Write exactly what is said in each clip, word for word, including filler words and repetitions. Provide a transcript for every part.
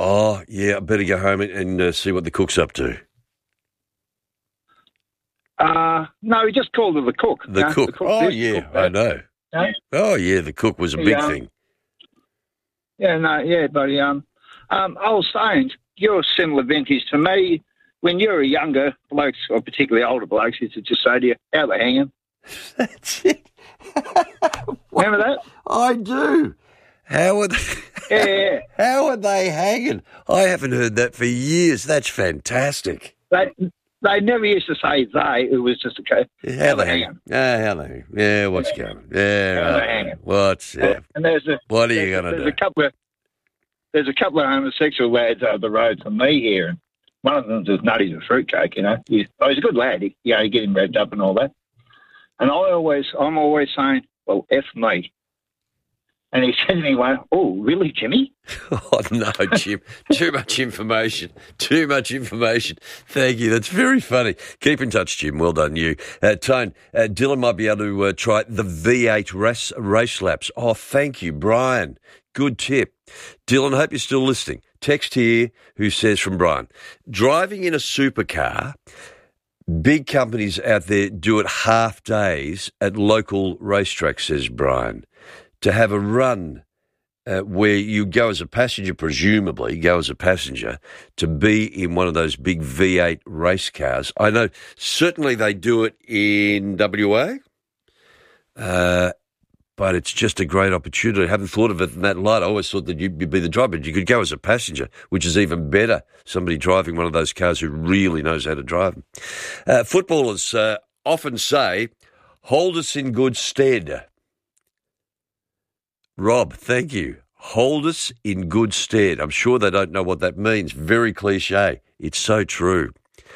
Oh, yeah, I better go home and, and uh, see what the cook's up to. Uh, no, he just called her the cook. The you know, cook. the cook Oh, this, yeah, cook I know. No? Oh, yeah, the cook was a big Yeah. thing. Yeah, no, yeah, buddy. Um, um, I was saying, you're a similar vintage to me. When you're a younger blokes, or particularly older blokes, used to just say to you, how they hanging? That's it. Remember that? I do. How are they? Yeah, yeah. How are they hanging? I haven't heard that for years. That's fantastic. They, they never used to say they. It was just a case. How they hanging? Ah, how they hanging? Yeah, what's Yeah. going on? Yeah, How they right. hanging? What's yeah. And there's a What are you there's, going to there's do? a couple of there's a couple of homosexual lads over the road from me here, and one of them's as nutty as a fruitcake. You know, he's, oh, he's a good lad. He, you know, you get him revved up and all that. And I always, I'm always saying, well, F me. And he said to me, well, oh, really, Jimmy? Oh, no, Jim. Too much information. Too much information. Thank you. That's very funny. Keep in touch, Jim. Well done, you. Uh, Tone, uh, Dylan might be able to uh, try the V eight race, race laps. Oh, thank you, Brian. Good tip. Dylan, hope you're still listening. Text here who says from Brian, driving in a supercar, big companies out there do it half days at local racetracks, says Brian. To have a run uh, where you go as a passenger, presumably go as a passenger, to be in one of those big V eight race cars. I know certainly they do it in W A, uh, but it's just a great opportunity. I haven't thought of it in that light. I always thought that you'd be the driver, but you could go as a passenger, which is even better, somebody driving one of those cars who really knows how to drive them. Uh, footballers uh, often say, hold us in good stead. Rob, thank you. Hold us in good stead. I'm sure they don't know what that means. Very cliche. It's so true.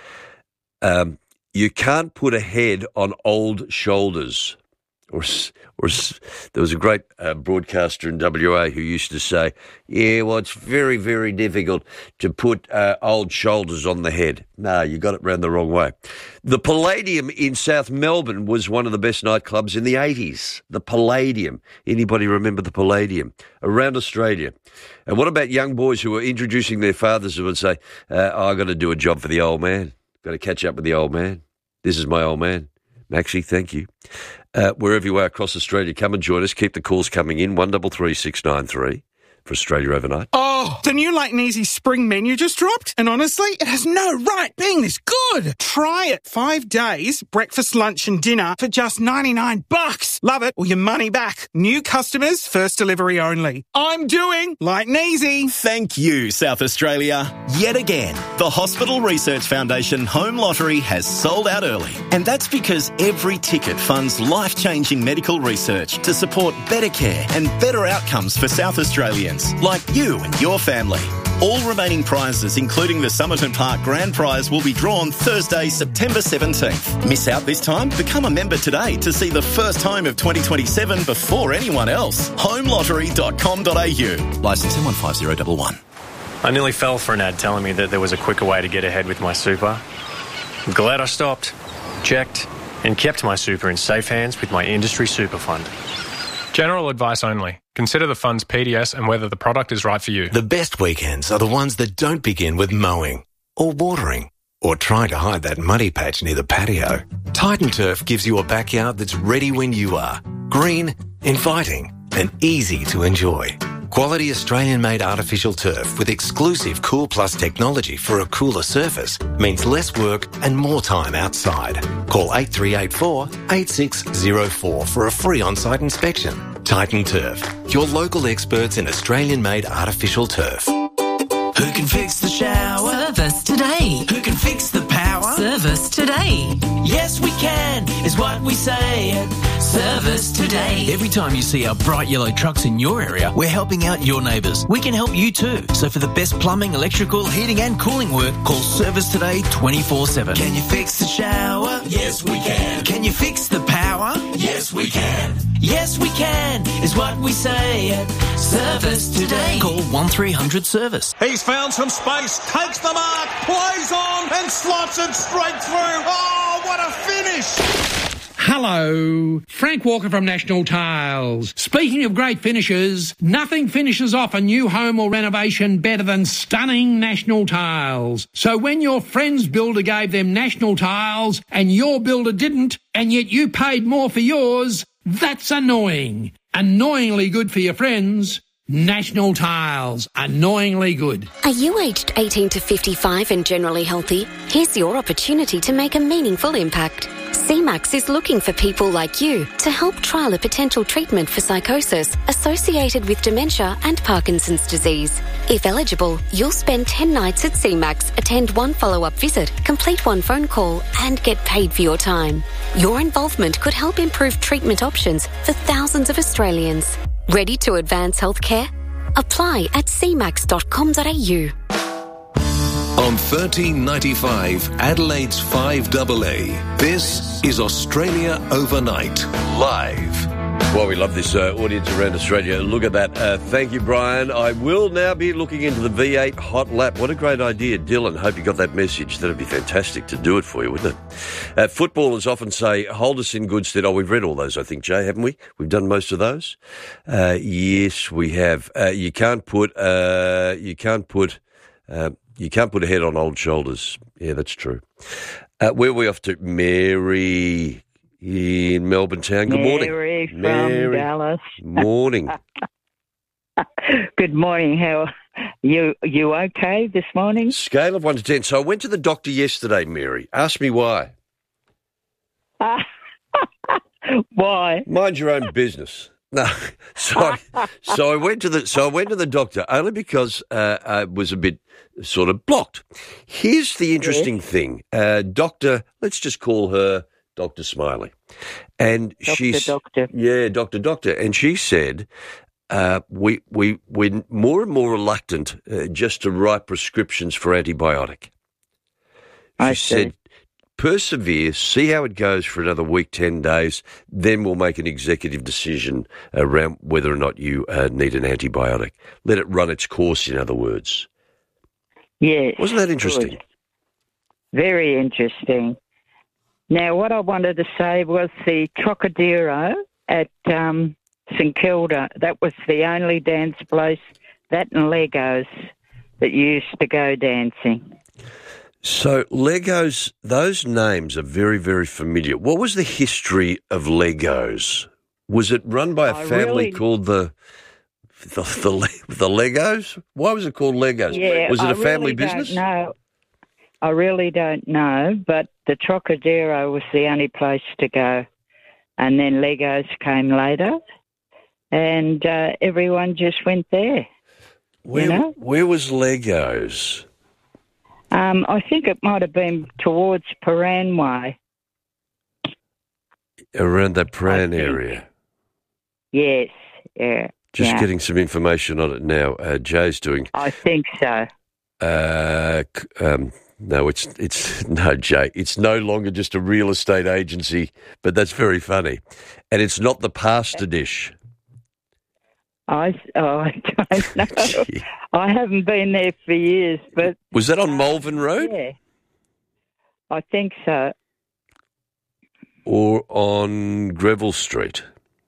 Um, you can't put a head on old shoulders. Or, or there was a great uh, broadcaster in W A who used to say, yeah, well, it's very, very difficult to put uh, old shoulders on the head. No, you got it round the wrong way. The Palladium in South Melbourne was one of the best nightclubs in the eighties. The Palladium. Anybody remember the Palladium? Around Australia. And what about young boys who were introducing their fathers who would say, uh, oh, I've got to do a job for the old man. Got to catch up with the old man. This is my old man. Maxie, thank you. Uh, wherever you are across Australia, come and join us. Keep the calls coming in, one three three six nine three for Australia Overnight. Oh, the new Light and Easy spring menu just dropped, and honestly, it has no right being this good. Try it. Five days, breakfast, lunch and dinner for just ninety-nine bucks. Love it or your money back. New customers, first delivery only. I'm doing Light and Easy. Thank you, South Australia. Yet again, the Hospital Research Foundation Home Lottery has sold out early. And that's because every ticket funds life-changing medical research to support better care and better outcomes for South Australians, like you and your family. All remaining prizes, including the Somerton Park Grand Prize, will be drawn Thursday, September seventeenth. Miss out this time? Become a member today to see the first home of twenty twenty-seven before anyone else. home lottery dot com dot a u. Licence M one five zero one one. I nearly fell for an ad telling me that there was a quicker way to get ahead with my super. I'm glad I stopped, checked, and kept my super in safe hands with my industry super fund. General advice only. Consider the fund's P D S and whether the product is right for you. The best weekends are the ones that don't begin with mowing or watering or trying to hide that muddy patch near the patio. Titan Turf gives you a backyard that's ready when you are. Green, inviting, and easy to enjoy. Quality Australian-made artificial turf with exclusive Cool Plus technology for a cooler surface means less work and more time outside. Call eight three eight four, eight six zero four for a free on-site inspection. Titan Turf, your local experts in Australian-made artificial turf. Who can fix the shower? Service today. Who can fix the power? Service today. Yes, we can, is what we say. Service today. Every time you see our bright yellow trucks in your area, we're helping out your neighbours. We can help you too. So for the best plumbing, electrical, heating and cooling work, call Service Today twenty-four seven. Can you fix the shower? Yes, we can. Can you fix the power? Yes, we can. Yes, we can, is what we say at Service Today. Call one three hundred service. He's found some space, takes the mark, plays on and slots it straight through. Oh, what a finish! Hello, Frank Walker from National Tiles. Speaking of great finishes, nothing finishes off a new home or renovation better than stunning National Tiles. So when your friend's builder gave them National Tiles and your builder didn't, and yet you paid more for yours, that's annoying. Annoyingly good for your friends. National Tiles. Annoyingly good. Are you aged eighteen to fifty-five and generally healthy? Here's your opportunity to make a meaningful impact. C MAX is looking for people like you to help trial a potential treatment for psychosis associated with dementia and Parkinson's disease. If eligible, you'll spend ten nights at C MAX, attend one follow-up visit, complete one phone call and get paid for your time. Your involvement could help improve treatment options for thousands of Australians. Ready to advance healthcare? Apply at c max dot com dot a u. On thirteen ninety-five, Adelaide's five A A, this is Australia Overnight, live. Well, we love this uh, audience around Australia. Look at that. Uh, thank you, Brian. I will now be looking into the V eight hot lap. What a great idea, Dylan. Hope you got that message. That would be fantastic to do it for you, wouldn't it? Uh, footballers often say, hold us in good stead. Oh, we've read all those, I think, Jay, haven't we? We've done most of those. Uh, yes, we have. Uh, you can't put... Uh, you can't put... Uh, You can't put a head on old shoulders. Yeah, that's true. Uh, where are we off to? Mary in Melbourne town. Good morning. Mary from Mary. Dallas. Morning. Good morning. How you you okay this morning? Scale of one to ten. So I went to the doctor yesterday, Mary. Ask me why. Uh, why? Mind your own business. No, so so I went to the so I went to the doctor only because uh, I was a bit sort of blocked. Here's the interesting yes. thing, uh, Doctor. Let's just call her Doctor Smiley, and she's Doctor. yeah, Doctor Doctor, and she said uh, we we we're more and more reluctant uh, just to write prescriptions for antibiotic. She I said. See. Persevere, see how it goes for another week, ten days, then we'll make an executive decision around whether or not you uh, need an antibiotic. Let it run its course, in other words. Yes. Wasn't that interesting? Good. Very interesting. Now, what I wanted to say was the Trocadero at um, St Kilda, that was the only dance place, that and Legos, that used to go dancing. So Legos, those names are very, very familiar. What was the history of Legos? Was it run by a I family really... called the, the the the Legos? Why was it called Legos? Yeah, was it I a family really business? No, I really don't know. But the Trocadero was the only place to go, and then Legos came later, and uh, everyone just went there. Where, you know? where was Legos? Um, I think it might have been towards Paran Way. Around that Paran area? Yes, yeah. Just yeah. getting some information on it now. Uh, Jay's doing... I think so. Uh, um, no, it's it's no, Jay. It's no longer just a real estate agency, but that's very funny. And it's not the pasta dish. I, oh, I don't know. I haven't been there for years, but... Was that on Malvern Road? Yeah. I think so. Or on Greville Street?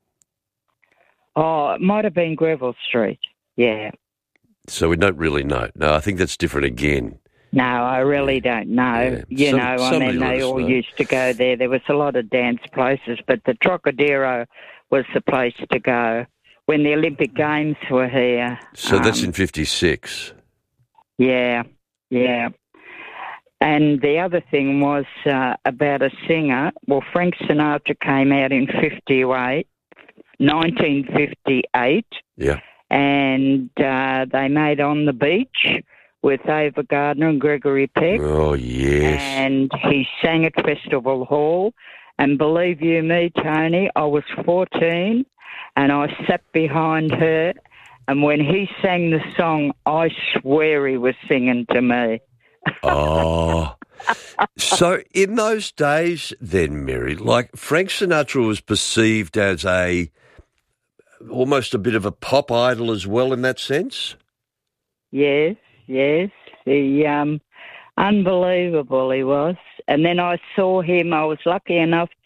Oh, it might have been Greville Street, yeah. So we don't really know. No, I think that's different again. No, I really don't know. Yeah. You Some, know, I mean, they all know. used to go there. There was a lot of dance places, but the Trocadero was the place to go when the Olympic Games were here. So um, that's in fifty-six. Yeah, yeah. And the other thing was uh, about a singer. Well, Frank Sinatra came out in fifty-eight, nineteen fifty-eight. Yeah. And uh, they made On the Beach with Ava Gardner and Gregory Peck. Oh, yes. And he sang at Festival Hall. And believe you me, Tony, I was fourteen and I sat behind her. And when he sang the song, I swear he was singing to me. Oh. So in those days then, Mary, like Frank Sinatra was perceived as a almost a bit of a pop idol as well in that sense? Yes, yes. He, um, unbelievable he was. And then I saw him, I was lucky enough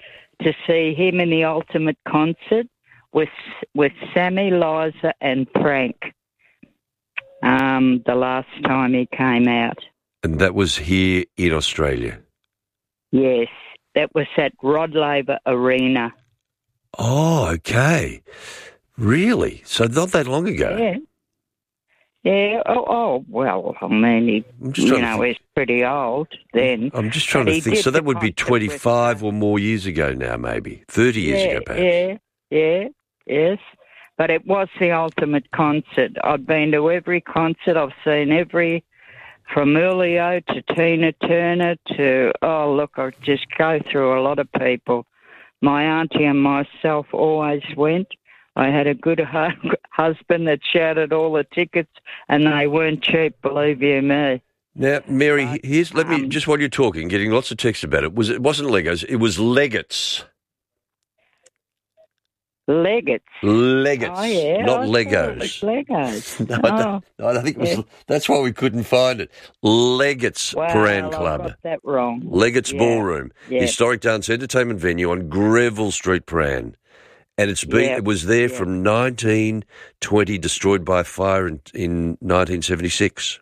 to see him in the Ultimate Concert with with Sammy, Liza and Frank um, the last time he came out. And that was here in Australia? Yes, that was at Rod Laver Arena. Oh, okay. Really? So not that long ago? Yeah. Yeah, oh, oh well, I mean, he, I'm just you trying to know, think. he's pretty old then. I'm just trying But to he think. did So that the would be concert twenty-five or more years ago now, maybe. thirty years yeah, ago, perhaps. Yeah, yeah, yes. But it was the Ultimate Concert. I've been to every concert. I've seen every, from Julio to Tina Turner to, oh, look, I just go through a lot of people. My auntie and myself always went. I had a good hu- husband that shouted all the tickets, and they weren't cheap, believe you me. Now, Mary, here's let um, me just while you're talking, getting lots of texts about it. Was it wasn't Legos? It was Legates. Legates. Legates, Oh, yeah. not I Legos. thought it was Legos. No, I oh. don't, no, I don't think it was. Yeah. That's why we couldn't find it. Legates Well, Paran I Club. got that wrong. Legates Yeah. Ballroom, Yeah. historic dance entertainment venue on Greville Street, Paran. And it's been, Yeah. it was there Yeah. from nineteen twenty, destroyed by fire in, in nineteen seventy-six.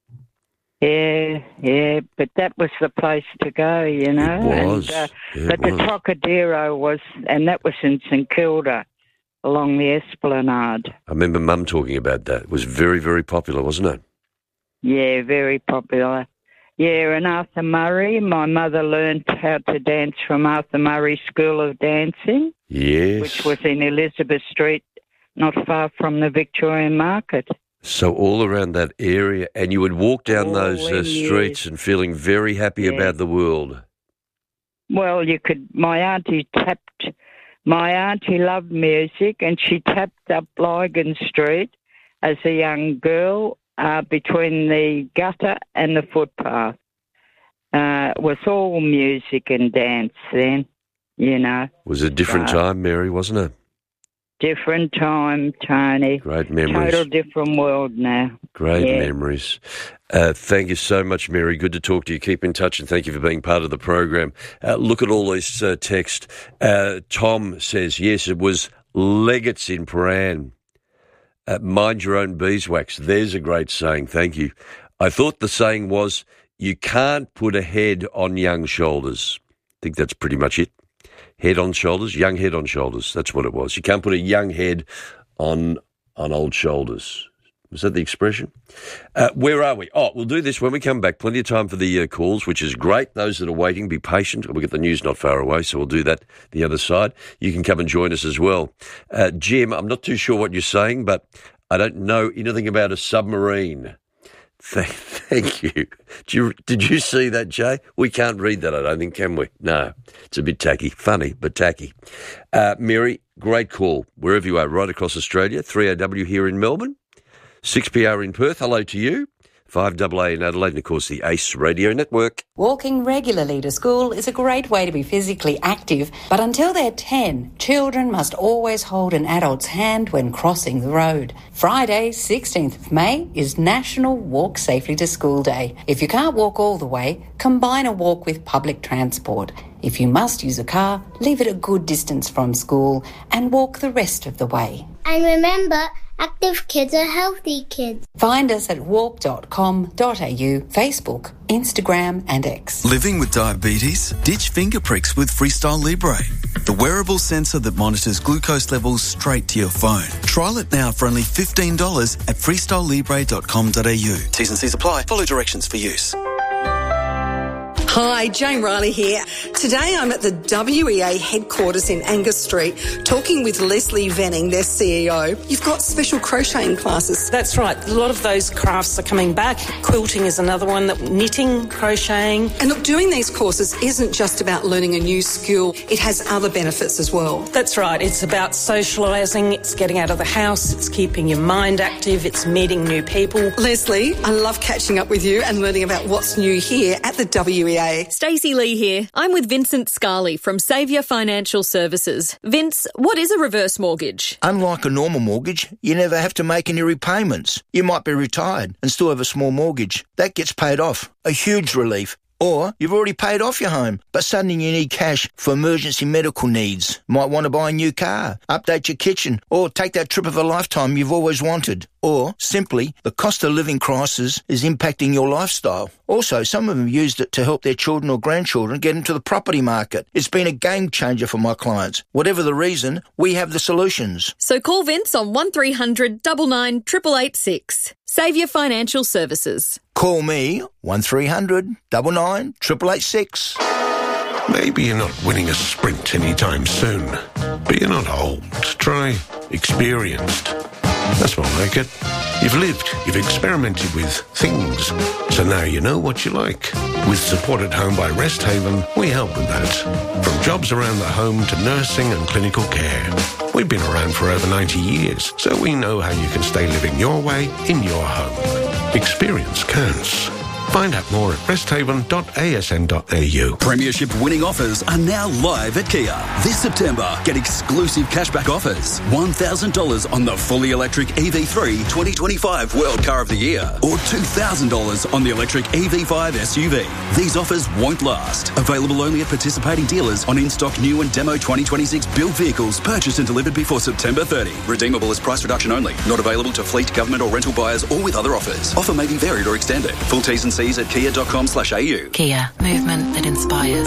Yeah, yeah, but that was the place to go, you know. It was. And, uh, Yeah, but it the was. Trocadero was, and that was in St Kilda, along the Esplanade. I remember Mum talking about that. It was very, very popular, wasn't it? Yeah, very popular. Yeah, and Arthur Murray, my mother learned how to dance from Arthur Murray School of Dancing, Yes. which was in Elizabeth Street, not far from the Victorian Market. So all around that area, and you would walk down All those uh, in streets and feeling very happy Yeah. about the world. Well, you could. My auntie tapped. My auntie loved music, and she tapped up Lygon Street as a young girl uh, between the gutter and the footpath. Uh, it was all music and dance then, you know. It was a different So, time, Mary, wasn't it? Different time, Tony. Great memories. Total different world now. Great Yeah. memories. Uh, thank you so much, Mary. Good to talk to you. Keep in touch, and thank you for being part of the program. Uh, look at all these uh, texts. Uh, Tom says, yes, it was Legates in Paran. Uh, mind your own beeswax. There's a great saying. Thank you. I thought the saying was, you can't put a head on young shoulders. I think that's pretty much it. Head on shoulders, young head on shoulders. That's what it was. You can't put a young head on on old shoulders. Was that the expression? Uh, where are we? Oh, we'll do this when we come back. Plenty of time for the uh, calls, which is great. Those that are waiting, be patient. We'll get the news not far away, so we'll do that the other side. You can come and join us as well. Uh, Jim, I'm not too sure what you're saying, but I don't know anything about a submarine. Thank, thank you. Did you. Did you see that, Jay? We can't read that, I don't think, can we? No. It's a bit tacky. Funny, but tacky. Uh, Mary, great call. Wherever you are, right across Australia. three A W here in Melbourne. six P R in Perth. Hello to you. five A A in Adelaide, and of course the ACE Radio Network. Walking regularly to school is a great way to be physically active, but until they're ten, children must always hold an adult's hand when crossing the road. Friday, sixteenth of May, is National Walk Safely to School Day. If you can't walk all the way, combine a walk with public transport. If you must use a car, leave it a good distance from school and walk the rest of the way. And remember, active kids are healthy kids. Find us at walk dot com dot a u, Facebook, Instagram and X. Living with diabetes? Ditch finger pricks with Freestyle Libre, the wearable sensor that monitors glucose levels straight to your phone. Trial it now for only fifteen dollars at freestyle libre dot com dot a u. T's and C's apply. Follow directions for use. Hi, Jane Riley here. Today I'm at the W E A headquarters in Angus Street talking with Leslie Venning, their C E O. You've got special crocheting classes. That's right. A lot of those crafts are coming back. Quilting is another one, that knitting, crocheting. And look, doing these courses isn't just about learning a new skill. It has other benefits as well. That's right. It's about socialising. It's getting out of the house. It's keeping your mind active. It's meeting new people. Leslie, I love catching up with you and learning about what's new here at the W E A. Stacey Lee here. I'm with Vincent Scarley from Saviour Financial Services. Vince, what is a reverse mortgage? Unlike a normal mortgage, you never have to make any repayments. You might be retired and still have a small mortgage. That gets paid off. A huge relief. Or you've already paid off your home, but suddenly you need cash for emergency medical needs. Might want to buy a new car, update your kitchen, or take that trip of a lifetime you've always wanted. Or, simply, the cost of living crisis is impacting your lifestyle. Also, some of them used it to help their children or grandchildren get into the property market. It's been a game changer for my clients. Whatever the reason, we have the solutions. So call Vince on one three hundred nine nine eight eight eight six. Saviour Financial Services. Call me, one three hundred nine nine eight eight eight six. Maybe you're not winning a sprint anytime soon, but you're not old. Try experienced. That's more like it. You've lived, you've experimented with things, so now you know what you like. With Support at Home by Rest Haven, we help with that. From jobs around the home to nursing and clinical care. We've been around for over ninety years, so we know how you can stay living your way in your home. Experience counts. Find out more at rest haven dot a s n dot a u. Premiership winning offers are now live at Kia. This September, get exclusive cashback offers. one thousand dollars on the fully electric E V three twenty twenty-five World Car of the Year or two thousand dollars on the electric E V five S U V. These offers won't last. Available only at participating dealers on in-stock new and demo twenty twenty-six built vehicles purchased and delivered before September thirtieth. Redeemable as price reduction only. Not available to fleet, government or rental buyers or with other offers. Offer may be varied or extended. Full T's and C's at kia dot com slash a u. Kia, movement that inspires.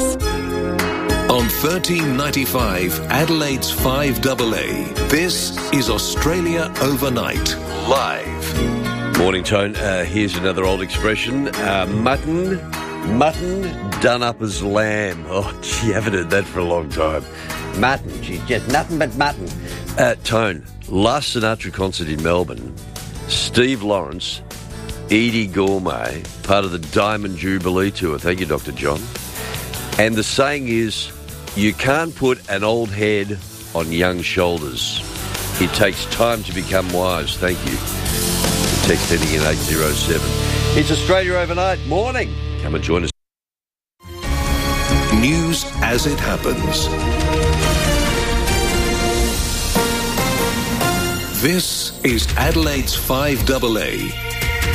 On thirteen ninety-five, Adelaide's five A A, this is Australia Overnight, live. Morning, Tone. Uh, here's another old expression. Uh, mutton, mutton done up as lamb. Oh, gee, haven't heard that for a long time. Mutton, gee, just nothing but mutton. Uh, Tone, last Sinatra concert in Melbourne, Steve Lawrence, Edie Gourmet, part of the Diamond Jubilee Tour. Thank you, Doctor John. And the saying is, you can't put an old head on young shoulders. It takes time to become wise. Thank you. Text heading in eight zero seven. It's Australia Overnight. Morning. Come and join us. News as it happens. This is Adelaide's five A A.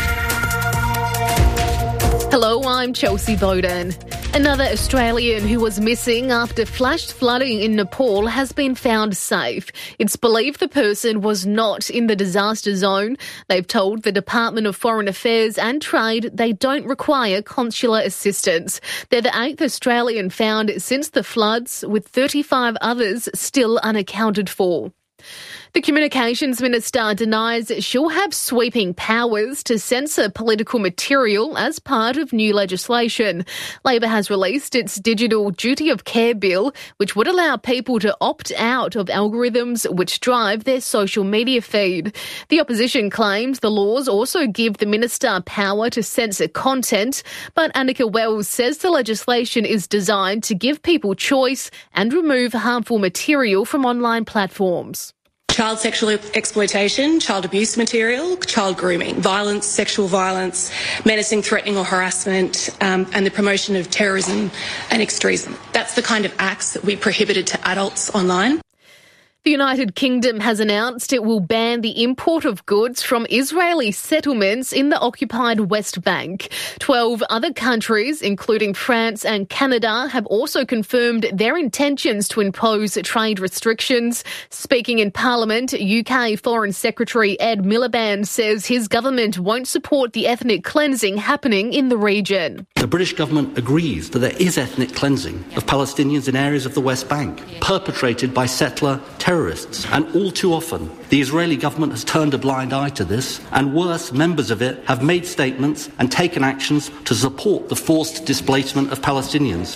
Hello, I'm Chelsea Bowden. Another Australian who was missing after flash flooding in Nepal has been found safe. It's believed the person was not in the disaster zone. They've told the Department of Foreign Affairs and Trade they don't require consular assistance. They're the eighth Australian found since the floods, with thirty-five others still unaccounted for. The Communications Minister denies she'll have sweeping powers to censor political material as part of new legislation. Labor has released its Digital Duty of Care bill, which would allow people to opt out of algorithms which drive their social media feed. The opposition claims the laws also give the minister power to censor content, but Annika Wells says the legislation is designed to give people choice and remove harmful material from online platforms. Child sexual exploitation, child abuse material, child grooming, violence, sexual violence, menacing, threatening or harassment, um, and the promotion of terrorism and extremism. That's the kind of acts that we prohibited to adults online. The United Kingdom has announced it will ban the import of goods from Israeli settlements in the occupied West Bank. Twelve other countries, including France and Canada, have also confirmed their intentions to impose trade restrictions. Speaking in Parliament, U K Foreign Secretary Ed Miliband says his government won't support the ethnic cleansing happening in the region. The British government agrees that there is ethnic cleansing of Palestinians in areas of the West Bank, perpetrated by settler terrorists. And all too often, the Israeli government has turned a blind eye to this, and worse, members of it have made statements and taken actions to support the forced displacement of Palestinians.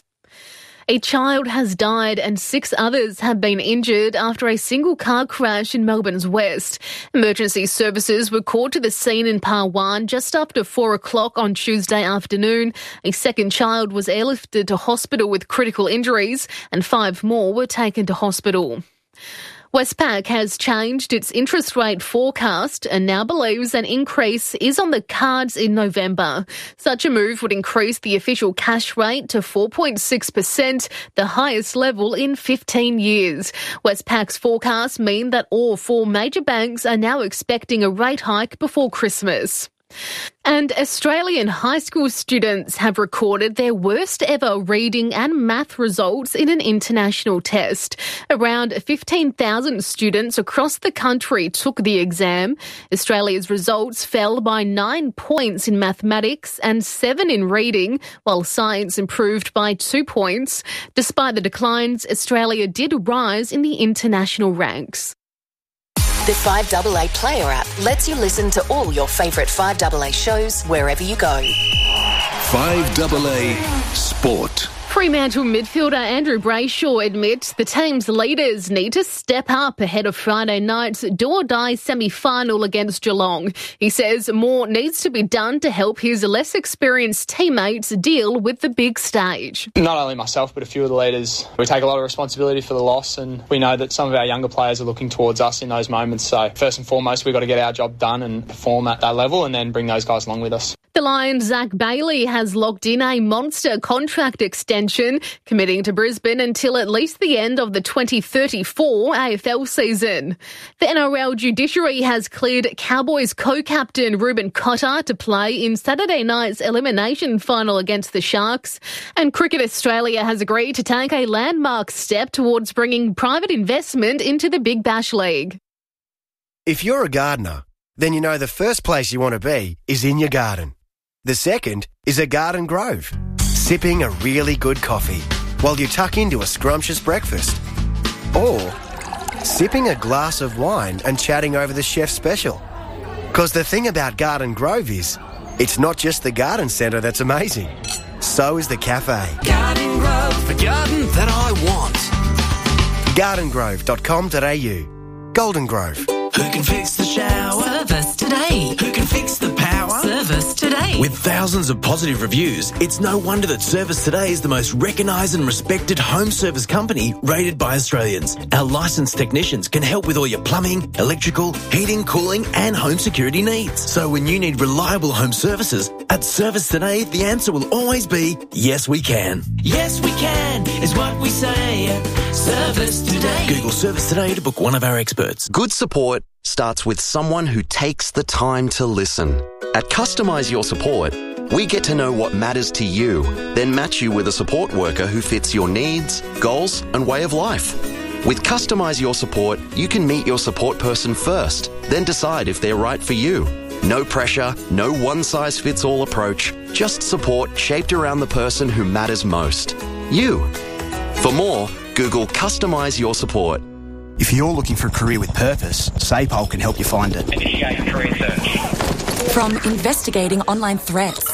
A child has died and six others have been injured after a single car crash in Melbourne's west. Emergency services were called to the scene in Parwan just after four o'clock on Tuesday afternoon. A second child was airlifted to hospital with critical injuries and five more were taken to hospital. Westpac has changed its interest rate forecast and now believes an increase is on the cards in November. Such a move would increase the official cash rate to four point six percent, the highest level in fifteen years. Westpac's forecasts mean that all four major banks are now expecting a rate hike before Christmas. And Australian high school students have recorded their worst ever reading and math results in an international test. Around fifteen thousand students across the country took the exam. Australia's results fell by nine points in mathematics and seven in reading, while science improved by two points. Despite the declines, Australia did rise in the international ranks. The five A A Player app lets you listen to all your favourite five A A shows wherever you go. five A A Sport. Fremantle midfielder Andrew Brayshaw admits the team's leaders need to step up ahead of Friday night's do-or-die semi-final against Geelong. He says more needs to be done to help his less experienced teammates deal with the big stage. Not only myself, but a few of the leaders, we take a lot of responsibility for the loss, and we know that some of our younger players are looking towards us in those moments. So first and foremost, we've got to get our job done and perform at that level, and then bring those guys along with us. The Lions' Zach Bailey has locked in a monster contract extension, committing to Brisbane until at least the end of the twenty thirty-four A F L season. The N R L judiciary has cleared Cowboys co-captain Ruben Cotter to play in Saturday night's elimination final against the Sharks. And Cricket Australia has agreed to take a landmark step towards bringing private investment into the Big Bash League. If you're a gardener, then you know the first place you want to be is in your garden. The second is a garden grove, sipping a really good coffee while you tuck into a scrumptious breakfast. Or sipping a glass of wine and chatting over the chef's special. Because the thing about Garden Grove is, it's not just the garden centre that's amazing. So is the cafe. Garden Grove, the garden that I want. garden grove dot com dot a u. Golden Grove. Who can fix the shower? Service today. Who can fix the power? Service today. With thousands of positive reviews, it's no wonder that Service Today is the most recognised and respected home service company rated by Australians. Our licensed technicians can help with all your plumbing, electrical, heating, cooling and home security needs. So when you need reliable home services, at Service Today, the answer will always be, yes we can. Yes we can is what we say at Service Today. Google Service Today to book one of our experts. Good support starts with someone who takes the time to listen. At Customise Your Support, we get to know what matters to you, then match you with a support worker who fits your needs, goals, and way of life. With Customise Your Support, you can meet your support person first, then decide if they're right for you. No pressure, no one-size-fits-all approach, just support shaped around the person who matters most. You. For more, Google Customise Your Support. If you're looking for a career with purpose, SAPOL can help you find it. Initiate career search. From investigating online threats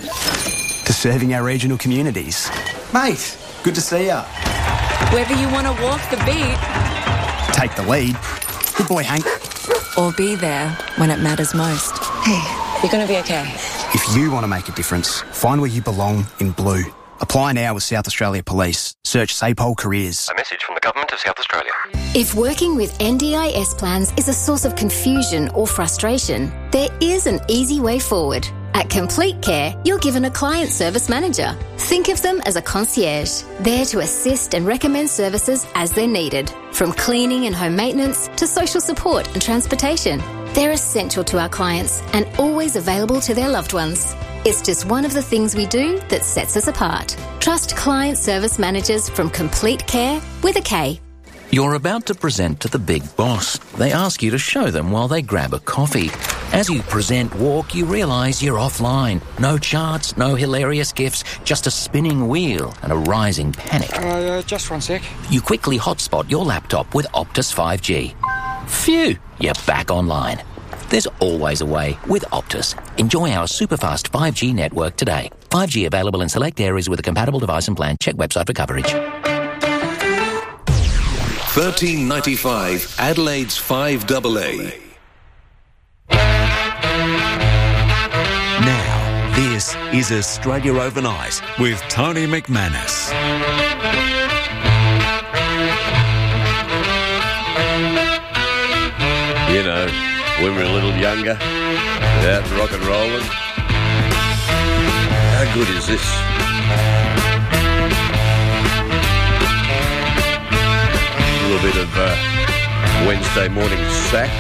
to serving our regional communities. Mate, good to see ya. Whether you want to walk the beat, take the lead. Good boy, Hank. Or be there when it matters most. Hey, you're going to be okay. If you want to make a difference, find where you belong in blue. Apply now with South Australia Police. Search SAPOL Careers. A message from the Government of South Australia. If working with N D I S plans is a source of confusion or frustration, there is an easy way forward. At Complete Care, you're given a client service manager. Think of them as a concierge, there to assist and recommend services as they're needed, from cleaning and home maintenance to social support and transportation. They're essential to our clients and always available to their loved ones. It's just one of the things we do that sets us apart. Trust client service managers from Complete Care with a K. You're about to present to the big boss. They ask you to show them while they grab a coffee. As you present walk, you realise you're offline. No charts, no hilarious gifs, just a spinning wheel and a rising panic. Uh, just one sec. You quickly hotspot your laptop with Optus five G. Phew, you're back online. There's always a way with Optus. Enjoy our super-fast five G network today. five G available in select areas with a compatible device and plan. Check website for coverage. thirteen ninety-five Adelaide's five A A. Now, this is Australia Overnight with Tony McManus. You know, when we were a little younger, out and rock and rolling. How good is this? A little bit of uh, Wednesday morning sack.